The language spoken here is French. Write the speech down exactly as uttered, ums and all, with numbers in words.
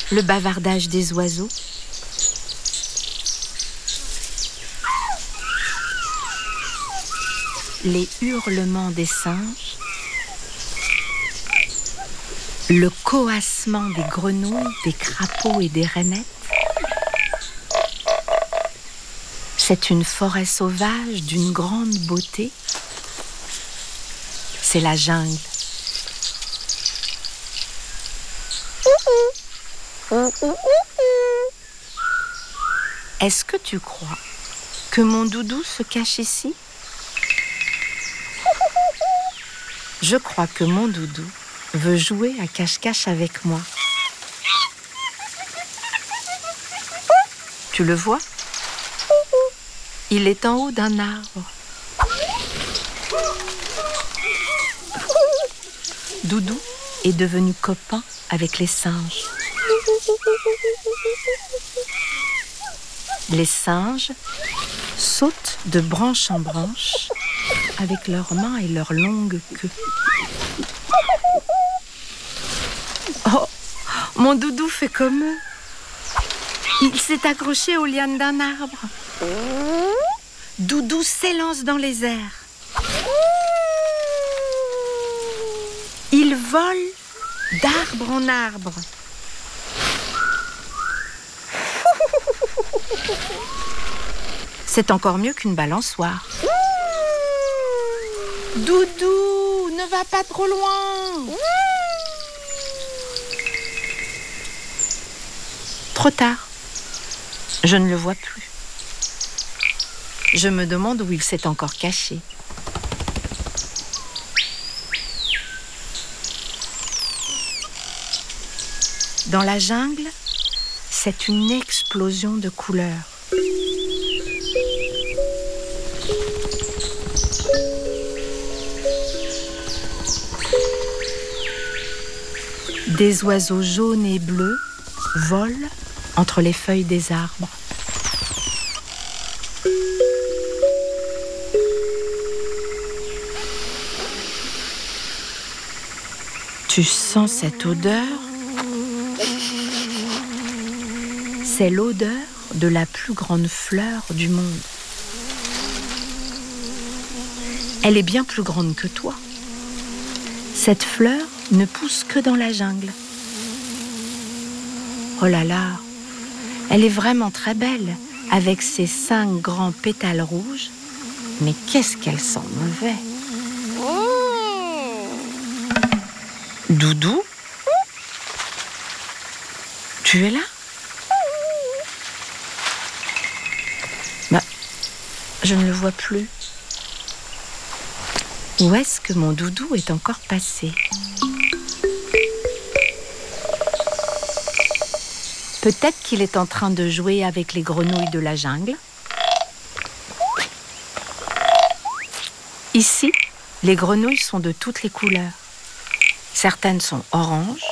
le bavardage des oiseaux. Les hurlements des singes. Le coassement des grenouilles, des crapauds et des rainettes. C'est une forêt sauvage d'une grande beauté. C'est la jungle. Est-ce que tu crois que mon doudou se cache ici? Je crois que mon doudou veut jouer à cache-cache avec moi. Tu le vois? Il est en haut d'un arbre. Doudou est devenu copain avec les singes. Les singes sautent de branche en branche avec leurs mains et leurs longues queues. Oh, mon doudou fait comme eux. Il s'est accroché aux lianes d'un arbre. Doudou s'élance dans les airs. Il vole d'arbre en arbre. C'est encore mieux qu'une balançoire. Doudou, ne va pas trop loin. Trop tard. Je ne le vois plus. Je me demande où il s'est encore caché. Dans la jungle, c'est une explosion de couleurs. Des oiseaux jaunes et bleus volent entre les feuilles des arbres. Tu sens cette odeur? C'est l'odeur de la plus grande fleur du monde. Elle est bien plus grande que toi. Cette fleur ne pousse que dans la jungle. Oh là là, elle est vraiment très belle, avec ses cinq grands pétales rouges. Mais qu'est-ce qu'elle sent mauvais! Doudou? Tu es là? Bah, je ne le vois plus. Où est-ce que mon doudou est encore passé? Peut-être qu'il est en train de jouer avec les grenouilles de la jungle. Ici, les grenouilles sont de toutes les couleurs. Certaines sont oranges,